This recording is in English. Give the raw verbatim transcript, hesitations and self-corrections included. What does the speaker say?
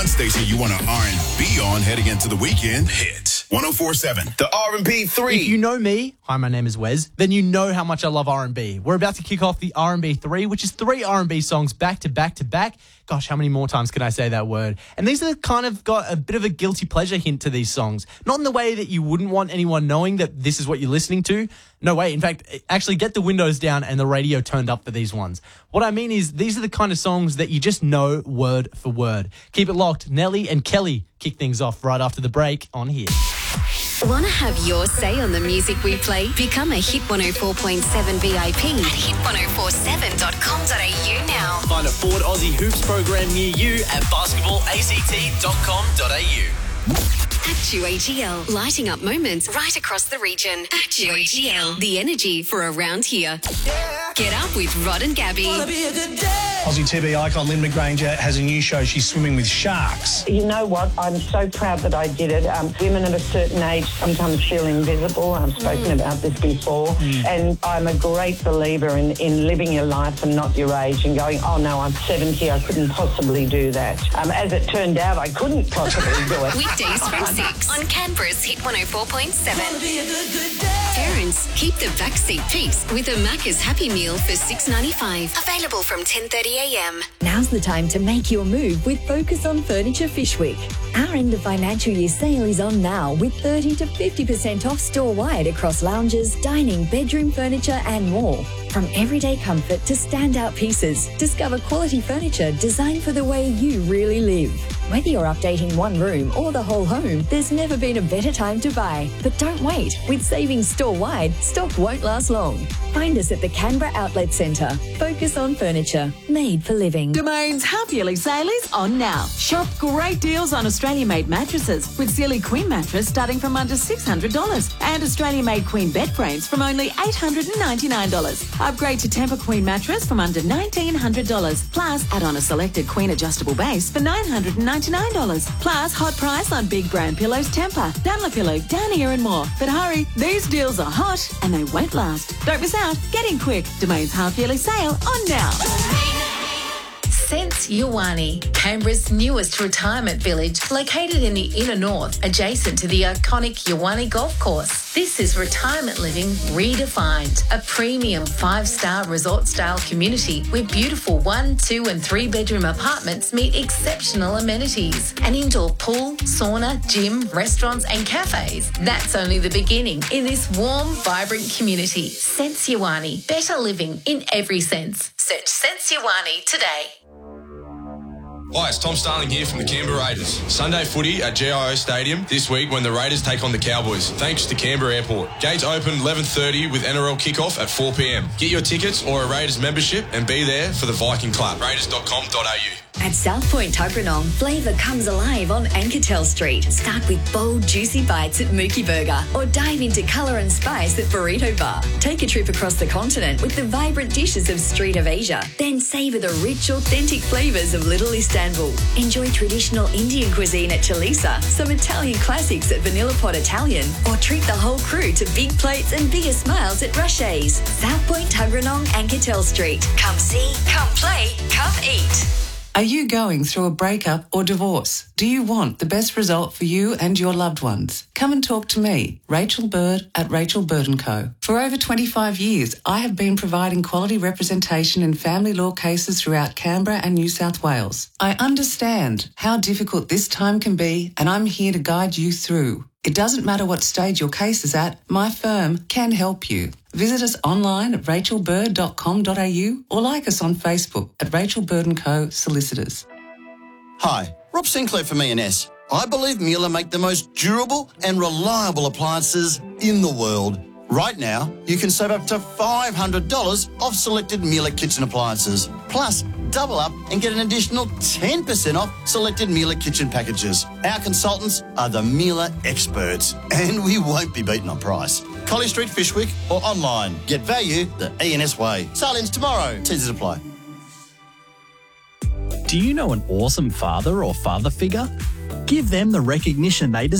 one station you want to R and B on heading into the weekend. Hit one oh four point seven, the R and B three. If you know me, hi, my name is Wes, then you know how much I love R and B. We're about to kick off the R and B three, which is three R and B songs back to back to back. Gosh, how many more times can I say that word? And these are kind of got a bit of a guilty pleasure hint to these songs. Not in the way that you wouldn't want anyone knowing that this is what you're listening to. No way. In fact, actually get the windows down and the radio turned up for these ones. What I mean is these are the kind of songs that you just know word for word. Keep it locked. Nelly and Kelly kick things off right after the break on here. Want to have your say on the music we play? Become a Hit one oh four point seven V I P at hit one oh four seven dot com dot a u now. Find a Ford Aussie Hoops program near you at basketball a c t dot com dot a u. Actu A T L, lighting up moments right across the region. Actu A T L, the energy for around here. Get up with Rod and Gabby. Aussie T V icon Lynn McGranger has a new show. She's swimming with sharks. You know what? I'm so proud that I did it. Um, women of a certain age sometimes feel invisible. I've spoken mm. about this before. Mm. And I'm a great believer in, in living your life and not your age and going, oh, no, I'm seventy. I couldn't possibly do that. Um, as it turned out, I couldn't possibly do it. Weekdays from six on Canberra's Hit one oh four point seven. Parents, keep the backseat peace with a Macca's Happy Meal for six ninety-five. Available from ten thirty a m. Now's the time to make your move with Focus on Furniture Fish Week. Our end of financial year sale is on now with thirty to fifty percent off store-wide across lounges, dining, bedroom furniture and more. From everyday comfort to standout pieces, discover quality furniture designed for the way you really live. Whether you're updating one room or the whole home, there's never been a better time to buy. But don't wait. With savings store-wide, stock won't last long. Find us at the Canberra Outlet Centre. Focus on Furniture, made for living. Domain's half yearly sale is on now. Shop great deals on Australian-made mattresses with Sealy Queen mattress starting from under six hundred dollars and Australian-made Queen bed frames from only eight hundred ninety-nine dollars. Upgrade to Tempur Queen mattress from under nineteen hundred dollars. Plus, add on a selected Queen adjustable base for nine hundred ninety-nine dollars. Plus, hot price on big brand pillows Tempur, Dunlopillow, Downier and more. But hurry, these deals are hot and they won't last. Don't miss out. Get in quick. Domain's half yearly sale on now. Sense Yawani, Canberra's newest retirement village, located in the inner north, adjacent to the iconic Yawani Golf Course. This is retirement living redefined, a premium five-star resort-style community where beautiful one, two and three-bedroom apartments meet exceptional amenities. An indoor pool, sauna, gym, restaurants and cafes. That's only the beginning in this warm, vibrant community. Sense Yawani, better living in every sense. Search Sense Yawani today. Hi, it's Tom Starling here from the Canberra Raiders. Sunday footy at G I O Stadium this week when the Raiders take on the Cowboys, thanks to Canberra Airport. Gates open eleven thirty with N R L kickoff at four p m. Get your tickets or a Raiders membership and be there for the Viking Club. raiders dot com dot a u. At South Point Tuggeranong, flavour comes alive on Ankertel Street. Start with bold, juicy bites at Mookie Burger or dive into colour and spice at Burrito Bar. Take a trip across the continent with the vibrant dishes of Street of Asia. Then savour the rich, authentic flavours of Little Istanbul. Enjoy traditional Indian cuisine at Chalisa, some Italian classics at Vanilla Pot Italian, or treat the whole crew to big plates and bigger smiles at Rushes. South Point Tuggeranong, Ankertel Street. Come see, come play, come eat. Are you going through a breakup or divorce? Do you want the best result for you and your loved ones? Come and talk to me, Rachel Bird at Rachel Bird and Co. For over twenty-five years, I have been providing quality representation in family law cases throughout Canberra and New South Wales. I understand how difficult this time can be, and I'm here to guide you through. It doesn't matter what stage your case is at, my firm can help you. Visit us online at rachel bird dot com dot a u or like us on Facebook at Rachel Bird and Co. Solicitors. Hi, Rob Sinclair from E and S. I believe Mueller make the most durable and reliable appliances in the world. Right now, you can save up to five hundred dollars off selected Mueller kitchen appliances. Plus, double up and get an additional ten percent off selected Mueller kitchen packages. Our consultants are the Mueller experts, and we won't be beaten on price. Collie Street Fishwick or online. Get value the E and S way. Sale ends tomorrow. T Z apply. Do you know an awesome father or father figure? Give them the recognition they deserve.